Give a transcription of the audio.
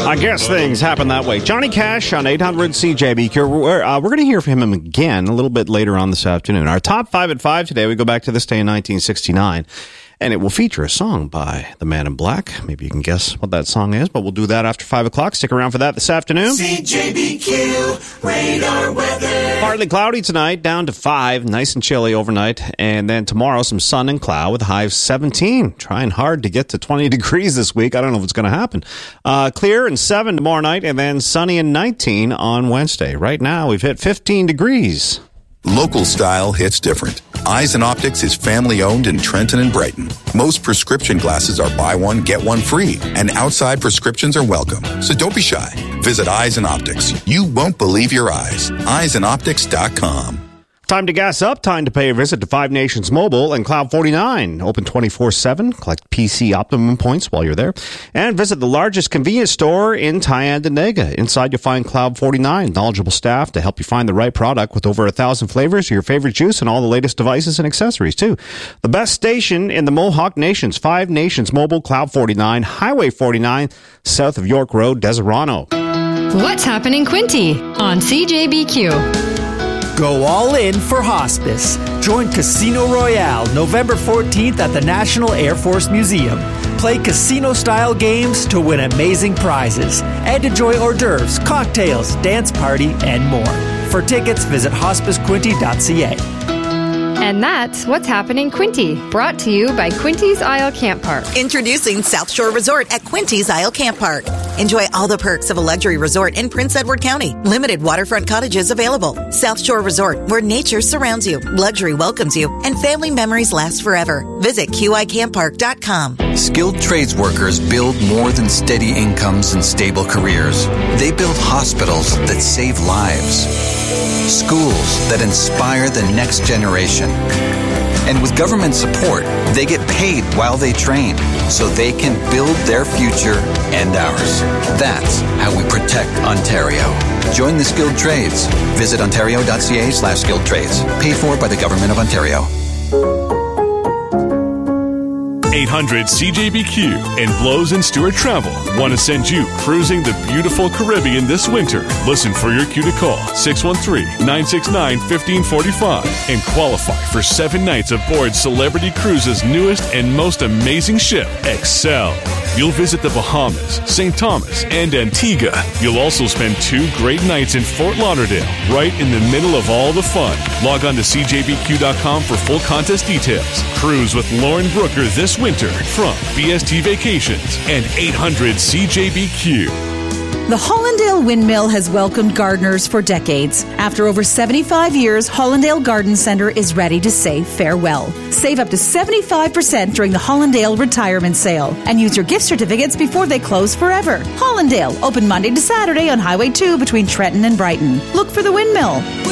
I guess things happen that way. Johnny Cash on 800 CJBQ. We're going to hear from him again a little bit later on this afternoon. Our top 5 at 5 today, we go back to this day in 1969. And it will feature a song by the Man in Black. Maybe you can guess what that song is, but we'll do that after 5 o'clock. Stick around for that this afternoon. CJBQ radar weather. Partly cloudy tonight, down to 5. Nice and chilly overnight. And then tomorrow, some sun and cloud with a high of 17. Trying hard to get to 20 degrees this week. I don't know if it's going to happen. Clear and 7 tomorrow night, and then sunny and 19 on Wednesday. Right now, we've hit 15 degrees. Local style hits different. Eyes and Optics is family owned in Trenton and Brighton. Most prescription glasses are buy one, get one free, and outside prescriptions are welcome. So don't be shy. Visit Eyes and Optics. You won't believe your eyes. EyesandOptics.com. Time to gas up. Time to pay a visit to Five Nations Mobile and Cloud 49. Open 24/7. Collect PC Optimum points while you're there. And visit the largest convenience store in Tyendinaga. Inside you'll find Cloud 49. Knowledgeable staff to help you find the right product with over 1,000 flavors of your favorite juice and all the latest devices and accessories too. The best station in the Mohawk Nations. Five Nations Mobile, Cloud 49, Highway 49, south of York Road, Deserano. What's happening, Quinty on CJBQ? Go all in for hospice. Join Casino Royale November 14th at the National Air Force Museum. Play casino-style games to win amazing prizes and enjoy hors d'oeuvres, cocktails, dance party, and more. For tickets, visit hospicequinty.ca. And that's What's Happening Quinty, brought to you by Quinty's Isle Camp Park. Introducing South Shore Resort at Quinty's Isle Camp Park. Enjoy all the perks of a luxury resort in Prince Edward County. Limited waterfront cottages available. South Shore Resort, where nature surrounds you, luxury welcomes you, and family memories last forever. Visit QICampPark.com. Skilled trades workers build more than steady incomes and stable careers. They build hospitals that save lives. Schools that inspire the next generation. And with government support, they get paid while they train, so they can build their future and ours. That's how we protect Ontario. Join the skilled trades. Visit ontario.ca/skilled trades. Paid for by the Government of Ontario. 800 CJBQ and Blows and Stewart Travel want to send you cruising the beautiful Caribbean this winter. Listen for your cue to call 613-969-1545 and qualify for 7 nights aboard Celebrity Cruises' newest and most amazing ship, Excel. You'll visit the Bahamas, St. Thomas, and Antigua. You'll also spend 2 great nights in Fort Lauderdale, right in the middle of all the fun. Log on to CJBQ.com for full contest details. Cruise with Lauren Brooker this winter from BST Vacations and 800 CJBQ. The Hollandale Windmill has welcomed gardeners for decades. After over 75 years, Hollandale Garden Centre is ready to say farewell. Save up to 75% during the Hollandale Retirement Sale and use your gift certificates before they close forever. Hollandale, open Monday to Saturday on Highway 2 between Trenton and Brighton. Look for the Windmill.